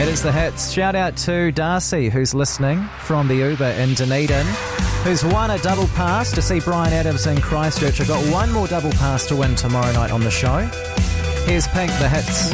It is the hits. Shout out to Darcy, who's listening from the Uber in Dunedin, who's won a double pass to see Bryan Adams in Christchurch. I've got one more double pass to win tomorrow night on the show. Here's Pink, the hits.